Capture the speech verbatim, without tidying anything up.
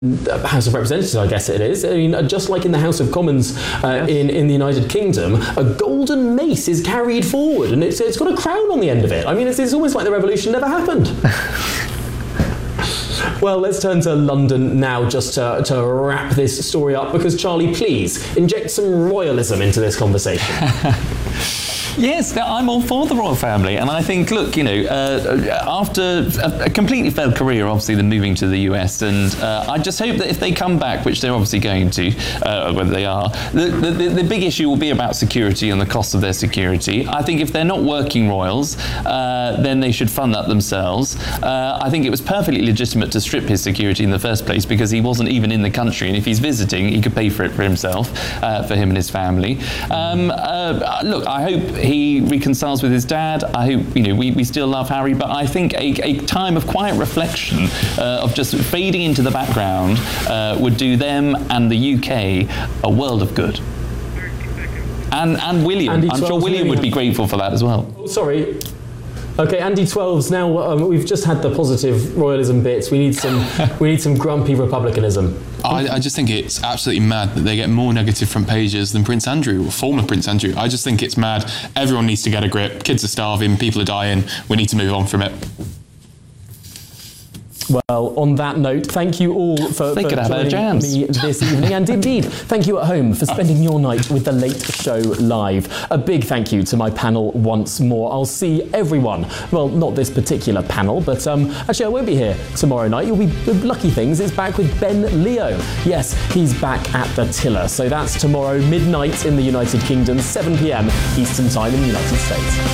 House of Representatives, I guess it is. I mean, just like in the House of Commons uh, in, in the United Kingdom, a golden mace is carried forward and it's, it's got a crown on the end of it. I mean, it's, it's almost like the revolution never happened. Well, let's turn to London now just to, to wrap this story up, because Charlie, please, inject some royalism into this conversation. Yes, I'm all for the royal family, and I think, look, you know, uh, after a, a completely failed career, obviously, they're moving to the U S, and uh, I just hope that if they come back, which they're obviously going to, uh, whether they are, the, the, the big issue will be about security and the cost of their security. I think if they're not working royals, uh, then they should fund that themselves. Uh, I think it was perfectly legitimate to strip his security in the first place, because he wasn't even in the country, and if he's visiting, he could pay for it for himself, uh, for him and his family. Um, uh, look, I hope he reconciles with his dad. I hope, you know, we, we still love Harry, but I think a, a time of quiet reflection, uh, of just fading into the background, uh, would do them and the U K a world of good. And and William, Andy I'm sure William would be grateful for that as well. Oh, sorry. Okay, Andy twelves. Now um, we've just had the positive royalism bits. We need some. we need some grumpy republicanism. I, I just think it's absolutely mad that they get more negative front pages than Prince Andrew, or former Prince Andrew. I just think it's mad. Everyone needs to get a grip. Kids are starving. People are dying. We need to move on from it. Well, on that note, thank you all for, for joining me this evening, and indeed, thank you at home for spending your night with The Late Show Live. A big thank you to my panel once more. I'll see everyone, well, not this particular panel, but um, actually I won't be here tomorrow night. You'll be, lucky things, it's back with Ben Leo. Yes, he's back at the tiller, so that's tomorrow, midnight in the United Kingdom, seven p m Eastern Time in the United States.